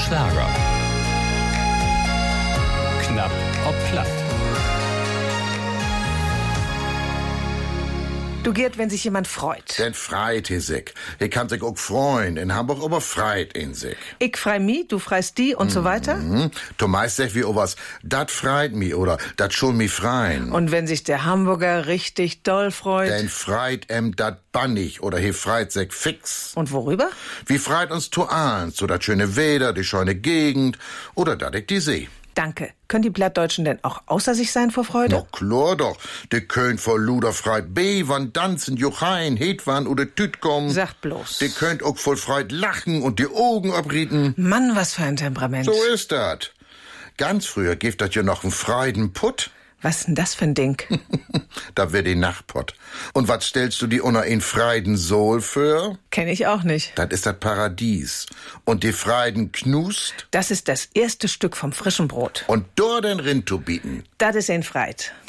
Schlager. Knapp ob platt. Du Gerd, wenn sich jemand freut. Den freit hij sich. Ich kann sich auch freuen. In Hamburg aber freit in sich. Ich frei mi, du freist die und so weiter. Du meist sag wie owas, dat freit mi oder dat schon mi freien. Und wenn sich der Hamburger richtig doll freut. Den freit dat bannig oder he freit sich fix. Und worüber? Wie freit uns Tuans, so dat schöne Wetter, die schöne Gegend oder dat ich die See. Danke. Können die Plattdeutschen denn auch außer sich sein vor Freude? Na klar doch. Die könnt vor Luder freit wann tanzen, Jochein, Hetwan oder Tütkom. Sag bloß. Die könnt auch voll freit lachen und die Augen abrieten. Mann, was für ein Temperament. So ist dat. Ganz früher gibt dat ja noch einen freien Putt. Was ist denn das für ein Ding? Da wär die Nachtpott. Und was stellst du die unter in freiden Sohl für? Kenn ich auch nicht. Das ist das Paradies. Und die freiden Knust? Das ist das erste Stück vom frischen Brot. Und dort den Rind zu bieten. Das ist ein Freit.